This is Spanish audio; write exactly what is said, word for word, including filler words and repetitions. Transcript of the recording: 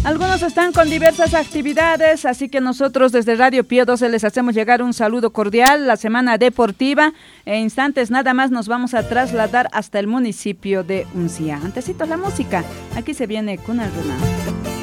Algunos están con diversas actividades, así que nosotros desde Radio Pío doce les hacemos llegar un saludo cordial. La semana deportiva, en instantes nada más nos vamos a trasladar hasta el municipio de Uncía. Antesito la música, aquí se viene Cuna Runa.